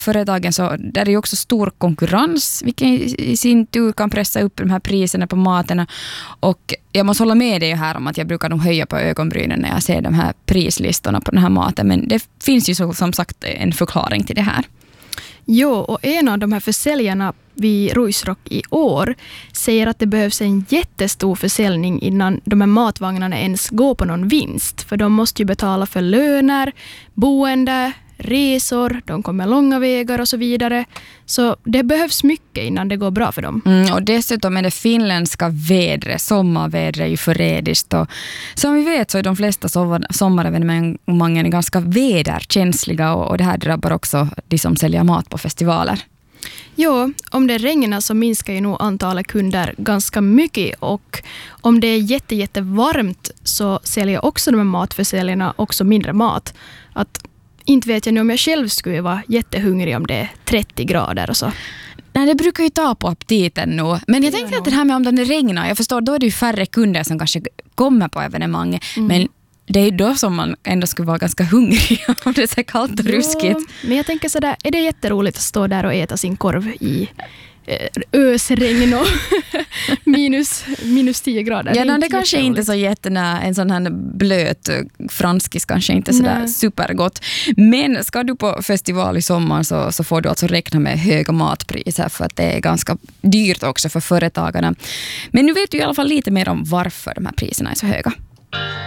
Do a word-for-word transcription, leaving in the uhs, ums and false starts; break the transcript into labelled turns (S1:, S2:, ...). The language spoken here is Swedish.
S1: företagen så där är ju också stor konkurrens, vilket i sin tur kan pressa upp de här priserna på maten. Och jag måste hålla med dig här om att jag brukar nog höja på ögonbrynen när jag ser de här prislistorna på den här maten. Men det finns ju så, som sagt en förklaring till det här.
S2: Jo, och en av de här försäljarna vid Ruisrock i år säger att det behövs en jättestor försäljning innan de här matvagnarna ens går på någon vinst. För de måste ju betala för löner, boende, resor, de kommer långa vägar och så vidare. Så det behövs mycket innan det går bra för dem.
S1: Mm, och dessutom är det finländska vädret, sommarvädret är ju förrädiskt. Och som vi vet så är de flesta sommarevenemangen ganska väderkänsliga och, och det här drabbar också de som säljer mat på festivaler.
S2: Jo, om det regnar så minskar ju nog antalet kunder ganska mycket och om det är jätte, jätte varmt så säljer också de här matförsäljarna också mindre mat. Att inte vet jag nu om jag själv skulle vara jättehungrig om det är trettio grader och så.
S1: Nej, det brukar ju ta på aptiten nu. Men jag tänkte att det här med om det regnar, jag förstår, då är det ju färre kunder som kanske kommer på evenemanget. Mm. Men det är ju då som man ändå skulle vara ganska hungrig om det är så kallt och ruskigt.
S2: Jo, men jag tänker sådär, är det jätteroligt att stå där och äta sin korv i ösregn och minus, minus tio grader.
S1: Ja, det, det kanske inte så jättenä, en sån här blöt franskis kanske inte sådär Nej. supergott. Men ska du på festival i sommar så, så får du alltså räkna med höga matpriser för att det är ganska dyrt också för företagarna. Men nu vet du i alla fall lite mer om varför de här priserna är så höga.